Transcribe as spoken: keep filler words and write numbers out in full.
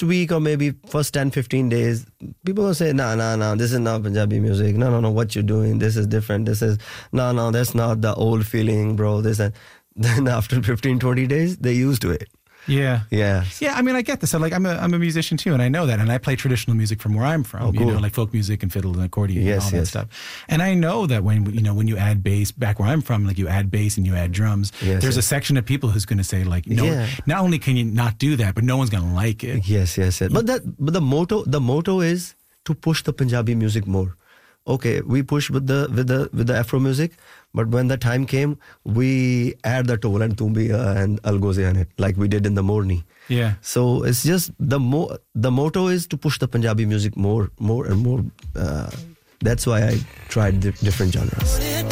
first week or maybe first ten, fifteen days, people will say, nah, nah, nah, this is not Punjabi music. No, no, no, what you're doing, this is different. This is, no, no, that's not the old feeling, bro. This and then after fifteen, twenty days, they used to it. Yeah. Yeah. Yeah, I mean, I get this. I'm like, I'm a, I'm a musician too, and I know that. And I play traditional music from where I'm from, oh, cool. you know, like folk music and fiddle and accordion yes, and all that yes. stuff. And I know that when, you know, when you add bass, back where I'm from, like you add bass and you add drums, yes, there's yes. a section of people who's going to say like, no, yeah. not only can you not do that, but no one's going to like it. Yes, yes, yes. But that, but the motto, the motto is to push the Punjabi music more. Okay, we push with the with the with the Afro music, but when the time came, we add the Tol and Tumbiya and Algoze on it, like we did in the Morni. Yeah. So it's just the mo the motto is to push the Punjabi music more, more and more. Uh, that's why I tried di different genres.